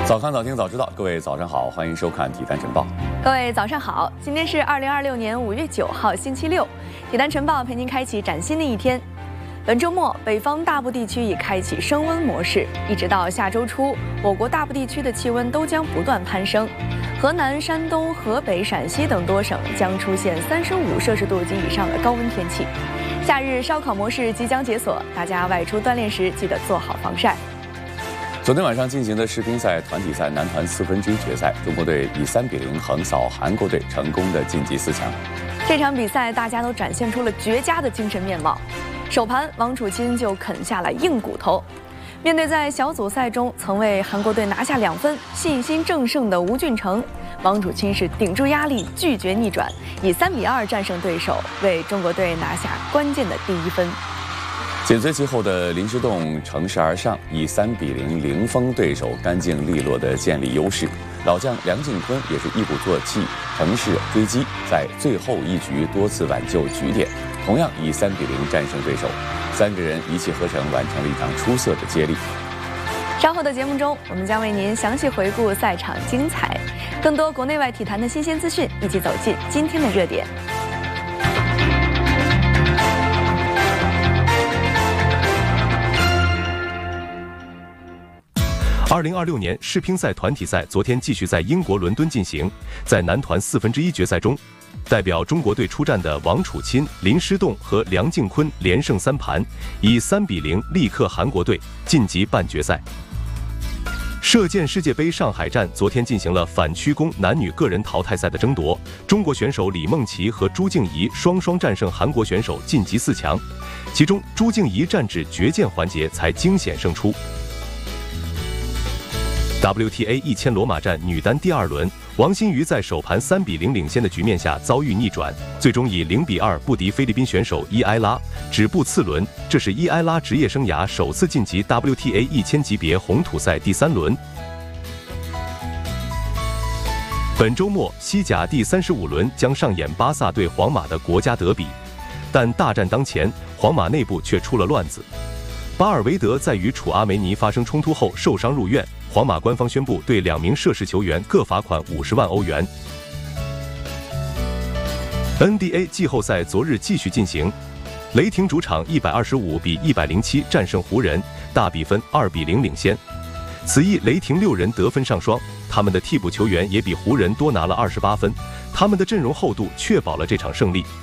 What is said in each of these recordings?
早看早听早知道，各位早上好，欢迎收看《体坛晨报》。 各位早上好，今天是2026年5月9号，星期六，《体坛晨报》陪您开启崭新的一天。本周末，北方大部地区已开启升温模式，一直到下周初，我国大部地区的气温都将不断攀升。河南、山东、河北、陕西等多省将出现35摄氏度及以上的高温天气。夏日烧烤模式即将解锁，大家外出锻炼时记得做好防晒。 昨天晚上进行的世乒赛团体赛男团1/4决赛，中国队以3-0横扫韩国队，成功的晋级4强。 这场比赛大家都展现出了绝佳的精神面貌。首盘，王楚钦就啃下了硬骨头。面对在小组赛中曾为韩国队拿下2分、信心正盛的吴俊成，王楚钦是顶住压力，拒绝逆转，以3-2战胜对手，为中国队拿下关键的第1分。 紧随其后的林诗栋乘势而上，以3-0零封对手，干净利落地建立优势。老将梁靖昆也是一鼓作气，乘势追击，在最后一局多次挽救局点，同样以3-0战胜对手。3个人一气呵成，完成了一场出色的接力。 稍后的节目中，我们将为您详细回顾赛场精彩，更多国内外体坛的新鲜资讯，一起走进今天的热点。 2026年世乒赛团体赛昨天继续在英国伦敦进行，在男团1/4决赛中，代表中国队出战的王楚钦、林诗栋和梁靖昆连胜3盘，以3-0力克韩国队，晋级半决赛。射箭世界杯上海站昨天进行了反曲弓男女个人淘汰赛的争夺，中国选手李梦琪和朱静怡双双战胜韩国选手，晋级4强。其中朱静怡战至决剑环节才惊险胜出。WTA 1000罗马站女单第2轮，王欣瑜在首盘3-0领先的局面下遭遇逆转，最终以0-2不敌菲律宾选手伊埃拉，止步次轮。这是伊埃拉职业生涯首次晋级 WTA 1000级别红土赛第3轮。本周末，西甲第35轮将上演巴萨对皇马的国家德比，但大战当前，皇马内部却出了乱子。巴尔维德在与楚阿梅尼发生冲突后受伤入院，皇马官方宣布对2名涉事球员各罚款50万欧元。NBA 季后赛昨日继续进行，雷霆主场125比107战胜湖人，大比分2-0领先。此役雷霆6人得分上双，他们的替补球员也比湖人多拿了28分，他们的阵容厚度确保了这场胜利。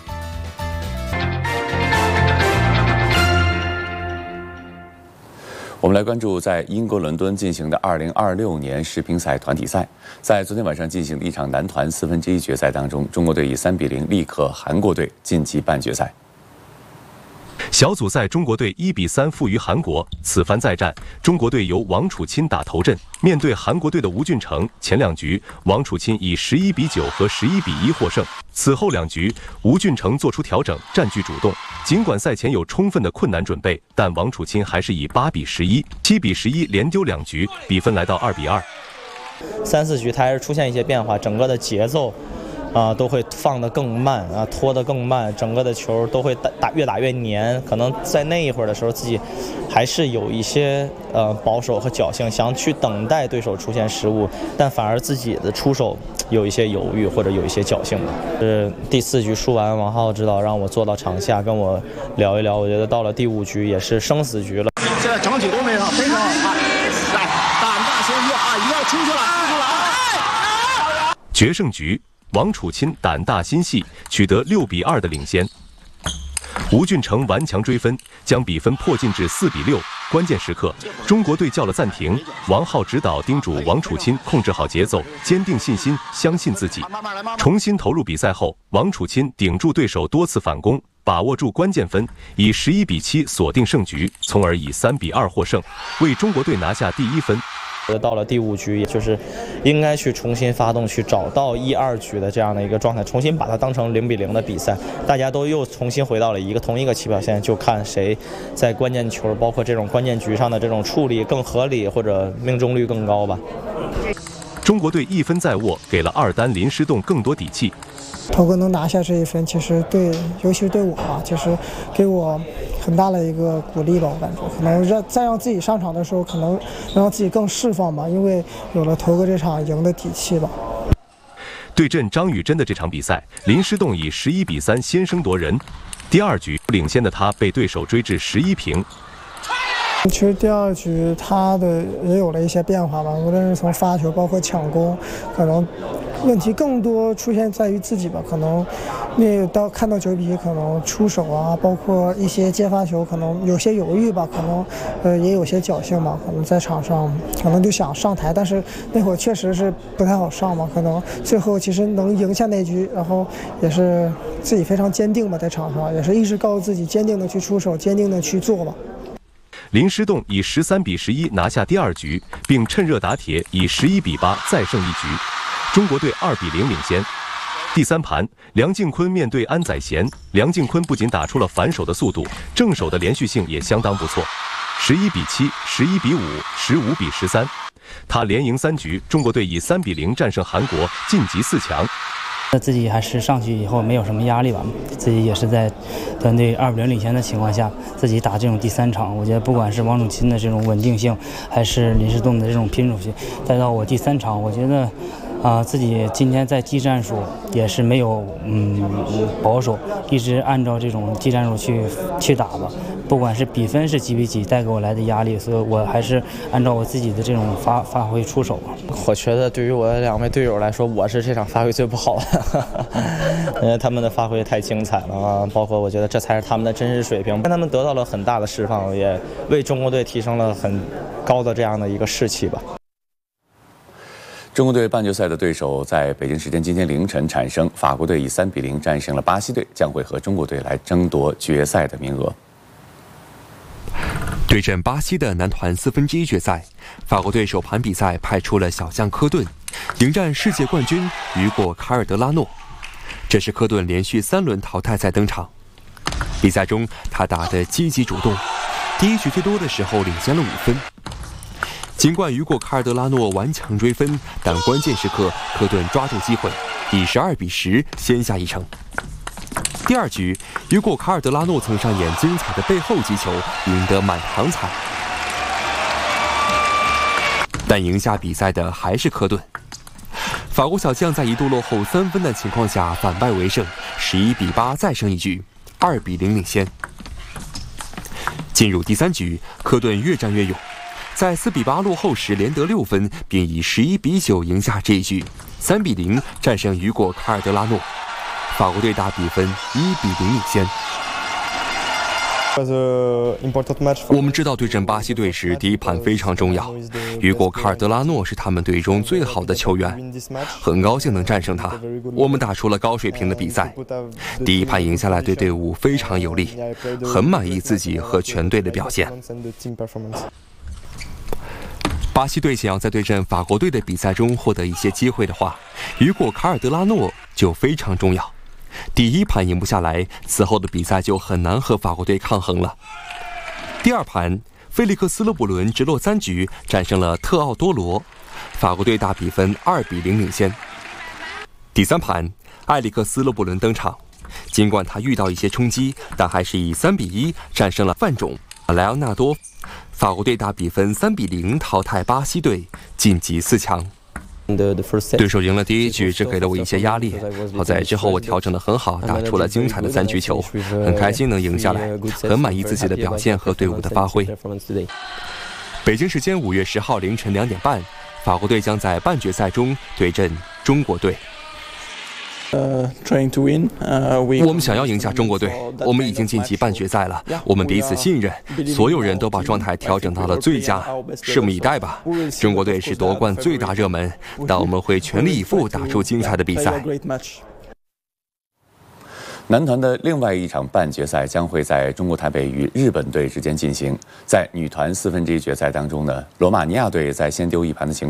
我们来关注在英国伦敦进行的2026年世乒赛团体赛。在昨天晚上进行的一场男团1/4决赛当中，中国队以3-0力克韩国队，晋级半决赛。 小组赛中国队1-3负于韩国，此番再战，中国队由王楚钦打头阵，面对韩国队的吴俊成，前2局王楚钦以11-9和11-1获胜，此后2局吴俊成做出调整，占据主动。尽管赛前有充分的困难准备，但王楚钦还是以8-11、7-11连丢2局，比分来到2-2。 3、4局他还是出现一些变化，整个的节奏都会放得更慢拖得更慢，整个的球都会越打越黏。可能在那一会儿的时候，自己还是有一些保守和侥幸，想去等待对手出现失误，但反而自己的出手有一些犹豫或者有一些侥幸吧。第4局输完，王浩指导让我坐到场下跟我聊一聊，我觉得到了第5局也是生死局了。 现在整体都非常好，来，胆大心细一定要出去了。 决胜局，王楚钦胆大心细，取得6-2的领先。吴俊成顽强追分，将比分迫近至4-6。关键时刻，中国队叫了暂停，王浩指导叮嘱王楚钦控制好节奏，坚定信心，相信自己。重新投入比赛后，王楚钦顶住对手多次反攻，把握住关键分，以11-7锁定胜局，从而以3-2获胜，为中国队拿下第1分。 到了第5局，也就是应该去重新发动，去找到1、2局的这样的一个状态，重新把它当成0-0的比赛，大家都又重新回到了同一个起跑线，就看谁在关键球，包括这种关键局上的这种处理更合理，或者命中率更高吧。 中国队1分在握，给了2单林诗栋更多底气。 头哥能拿下这1分，其实尤其是对我吧，就是给我很大的一个鼓励吧。我感觉可能再让自己上场的时候，可能让自己更释放吧，因为有了头个这场赢的底气吧。 对阵张雨铮的这场比赛，林诗栋以11比3先声夺人。第2局领先的他被对手追至11平。 其实第2局他的也有了一些变化吧，无论是从发球包括抢攻，可能问题更多出现在于自己吧。可能看到9比1，可能出手啊，包括一些接发球，可能有些犹豫吧，可能也有些侥幸吧。可能在场上可能就想上台，但是那会儿确实是不太好上嘛。可能最后其实能赢下那局，然后也是自己非常坚定吧，在场上也是一直告诉自己坚定的去出手，坚定的去做吧。 林诗栋以13比11拿下第2局，并趁热打铁，以11比8再胜一局，中国队2比0领先。第3盘，梁靖昆面对安宰贤，梁靖昆不仅打出了反手的速度，正手的连续性也相当不错，11比7、11比5、15比13，他连赢3局，中国队以3比0战胜韩国，晋级4强。 自己还是上去以后没有什么压力吧，自己也是在团队2比0领先的情况下，自己打这种第3场，我觉得不管是王楚钦的这种稳定性，还是林诗栋的这种拼手性，再到我第3场，我觉得自己今天在技战术也是没有保守，一直按照这种技战术去打吧。不管是比分是几比几带给我来的压力，所以我还是按照我自己的这种发挥出手。 我觉得对于我的2位队友来说，我是这场发挥最不好的，因为他们的发挥太精彩了啊！包括我觉得这才是他们的真实水平，让他们得到了很大的释放，也为中国队提升了很高的这样的一个士气吧。 中国队半决赛的对手在北京时间今天凌晨产生，法国队以3比0战胜了巴西队，将会和中国队来争夺决赛的名额。 对阵巴西的男团1/4决赛，法国队首盘比赛派出了小将科顿，迎战世界冠军雨果·卡尔德拉诺。这是科顿连续3轮淘汰赛登场。比赛中，他打得积极主动，第1局最多的时候领先了5分。尽管雨果·卡尔德拉诺顽强追分，但关键时刻科顿抓住机会，以12比10先下一城。第2局，雨果·卡尔德拉诺曾上演精彩的背后击球，赢得满堂彩。但赢下比赛的还是科顿。法国小将在一度落后3分的情况下反败为胜，11比8再胜一局，2比0领先。进入第3局，科顿越战越勇，在4比8落后时连得6分，并以11比9赢下这一局，3比0战胜雨果·卡尔德拉诺。法国队大比分1比0领先。我们知道对阵巴西队时，第1盘非常重要。雨果·卡尔德拉诺是他们队中最好的球员，很高兴能战胜他。我们打出了高水平的比赛，第1盘赢下来对队伍非常有利，很满意自己和全队的表现。巴西队想要在对阵法国队的比赛中获得一些机会的话，雨果·卡尔德拉诺就非常重要。第1盘赢不下来，此后的比赛就很难和法国队抗衡了。第2盘，菲利克斯·勒布伦直落3局战胜了特奥多罗，法国队大比分2比0领先。第3盘，埃里克斯·勒布伦登场，尽管他遇到一些冲击，但还是以3比1战胜了范种莱昂纳多，法国队大比分3比0淘汰巴西队，晋级4强。对手赢了第1局，这给了我一些压力。好在之后我调整得很好，打出了精彩的3局球，很开心能赢下来，很满意自己的表现和队伍的发挥。北京时间5月10号凌晨2点半，法国队将在半决赛中对阵中国队。我们想要赢下中国队，我们已经晋级半决赛了，我们彼此信任，所有人都把状态调整到了最佳，拭目以待吧。中国队是夺冠最大热门，但我们会全力以赴打出精彩的比赛。 男团的另外一场半决赛将会在中国台北与日本队之间进行。在女团1/4决赛当中呢，罗马尼亚队在先丢1盘的情况